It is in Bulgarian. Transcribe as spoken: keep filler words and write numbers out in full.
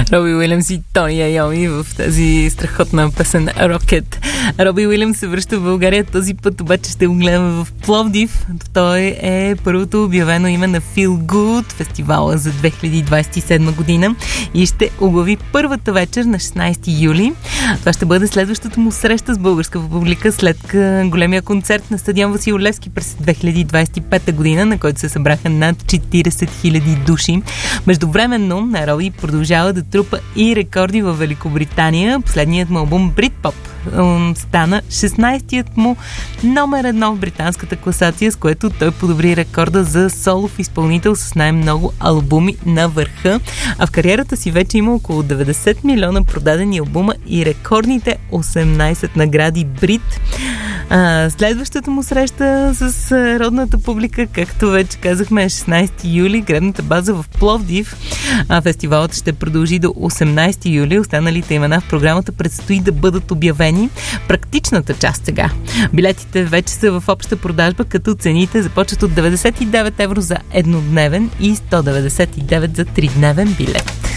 Роби Уилямс и Тони Айоми в тази страхотна песен Рокет. Роби Уилямс се връща в България, този път обаче ще го гледаме в Пловдив. Той е първото обявено име на Feel Good, фестивала за две хиляди двадесет и седма година, и ще оглави първата вечер на шестнадесети юли. Това ще бъде следващата му среща с българска публика след големия концерт на стадион Васил Левски през две хиляди двадесет и пета година, на който се събраха над четиридесет хиляди души. Междувременно Роби продължава да трупа и рекорди в Великобритания. Последният му албум Бритпоп стана шестнадесетият му номер едно в британската класация, с което той подобри рекорда за солов изпълнител с най-много албуми на върха. А в кариерата си вече има около деветдесет милиона продадени албума и рекордните осемнадесет награди Брит. А, следващата му среща с родната публика, както вече казахме, е шестнадесети юли, гребната база в Пловдив. А, фестивалът ще продължи до осемнадесети юли. Останалите имена в програмата предстои да бъдат обявени. Практичната част сега. Билетите вече са в обща продажба, като цените започват от деветдесет и девет евро за еднодневен и сто деветдесет и девет за тридневен билет.